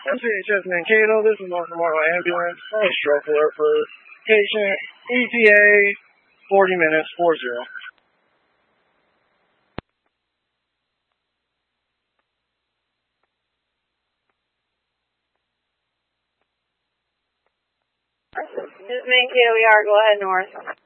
CHS Mankato, this is North Memorial Ambulance. Stroke alert for patient ETA 40 minutes, 40. This is Mankato, go ahead north.